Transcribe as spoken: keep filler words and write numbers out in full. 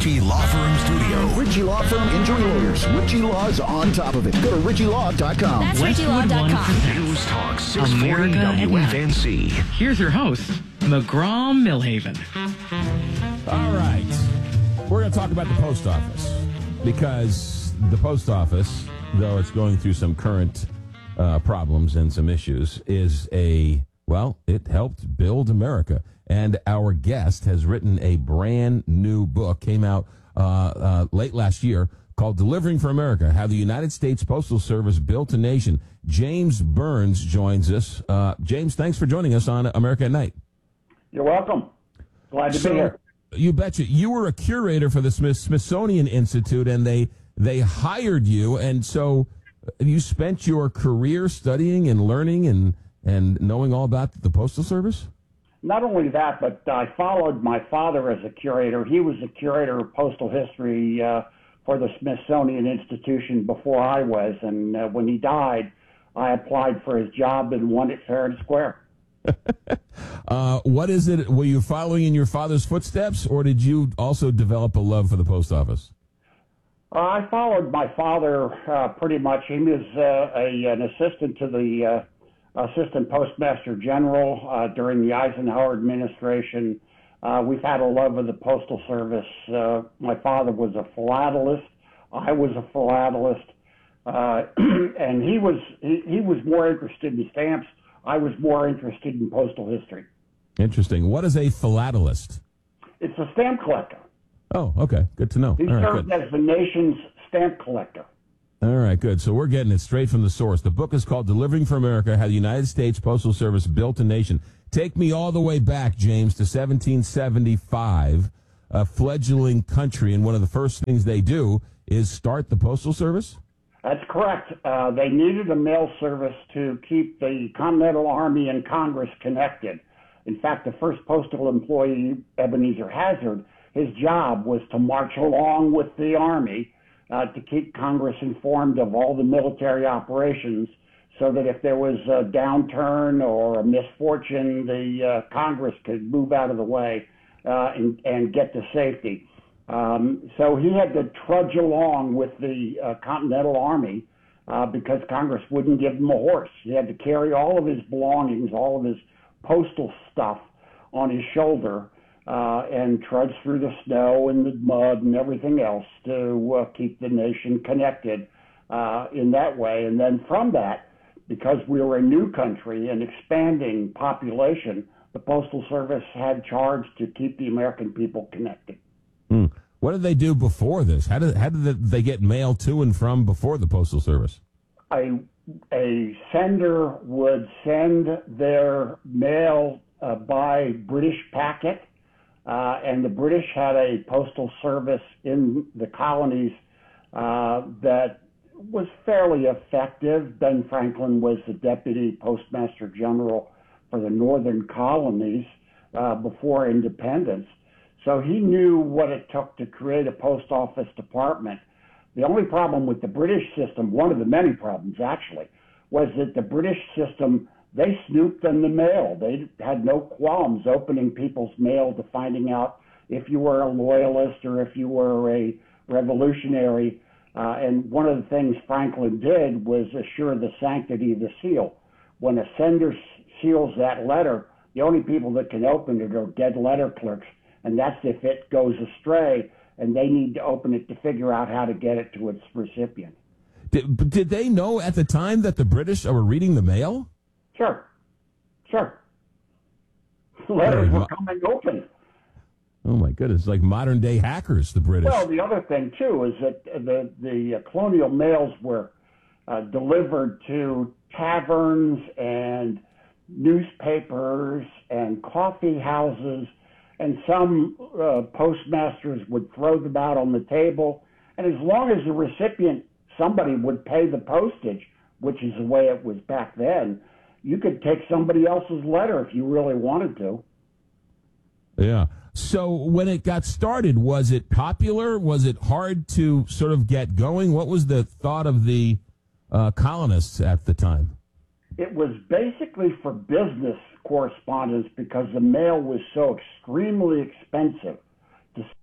Ritchie Law Firm Studio. Ritchie Law Firm Injury Lawyers. Ritchie Law is on top of it. Go to ritchie law dot com. That's ritchie law dot com. News Talk six forty America at W F N C. Here's your host, McGraw Millhaven. All right. We're going to talk about the post office because the post office, though it's going through some current uh, problems and some issues, is a, well, it helped build America. And our guest has written a brand new book, came out uh, uh, late last year, called Delivering for America, How the United States Postal Service Built a Nation. James Burns joins us. Uh, James, thanks for joining us on America at Night. You're welcome. Glad to so, be here. You betcha. You were a curator for the Smith- Smithsonian Institute, and they they hired you, and so you spent your career studying and learning and, and knowing all about the Postal Service? Not only that, but I followed my father as a curator. He was a curator of postal history uh, for the Smithsonian Institution before I was, and uh, when he died, I applied for his job and won it fair and square. uh, what is it? Were you following in your father's footsteps, or did you also develop a love for the post office? Uh, I followed my father uh, pretty much. He was uh, a, an assistant to the uh, Assistant Postmaster General uh, during the Eisenhower administration. Uh, we've had a love of the Postal Service. Uh, my father was a philatelist. I was a philatelist. Uh, and he was he, he was more interested in stamps. I was more interested in postal history. Interesting. What is a philatelist? It's a stamp collector. Oh, okay. Good to know. He All right, served good. as the nation's stamp collector. All right, good. So we're getting it straight from the source. The book is called Delivering for America, How the United States Postal Service Built a Nation. Take me all the way back, James, to seventeen seventy-five, a fledgling country, and one of the first things they do is start the Postal Service? That's correct. Uh, they needed a mail service to keep the Continental Army and Congress connected. In fact, the first postal employee, Ebenezer Hazard, his job was to march along with the Army uh, to keep Congress informed of all the military operations so that if there was a downturn or a misfortune, the uh, Congress could move out of the way uh, and, and get to safety. Um, so he had to trudge along with the uh, Continental Army uh, because Congress wouldn't give him a horse. He had to carry all of his belongings, all of his postal stuff on his shoulder uh, and trudge through the snow and the mud and everything else to uh, keep the nation connected uh, in that way. And then from that, because we were a new country and expanding population, the Postal Service had charge to keep the American people connected. Hmm. What did they do before this? How did how did they get mail to and from before the Postal Service? A, a sender would send their mail uh, by British packet, uh, and the British had a postal service in the colonies uh, that was fairly effective. Ben Franklin was the Deputy Postmaster General for the northern colonies uh, before independence. So he knew what it took to create a post office department. The only problem with the British system, one of the many problems actually, was that the British system, they snooped in the mail. They had no qualms opening people's mail to finding out if you were a loyalist or if you were a revolutionary. Uh, and one of the things Franklin did was assure the sanctity of the seal. When a sender seals that letter, the only people that can open it are dead letter clerks. And that's if it goes astray, and they need to open it to figure out how to get it to its recipient. Did, did they know at the time that the British were reading the mail? Sure. Sure. Letters Hey, were coming open. Oh, my goodness. Like modern-day hackers, the British. Well, the other thing, too, is that the, the uh, colonial mails were uh, delivered to taverns and newspapers and coffee houses, and some uh, postmasters would throw them out on the table. And as long as the recipient, somebody would pay the postage, which is the way it was back then, you could take somebody else's letter if you really wanted to. Yeah. So when it got started, was it popular? Was it hard to sort of get going? What was the thought of the uh, colonists at the time? It was basically for business correspondence because the mail was so extremely expensive to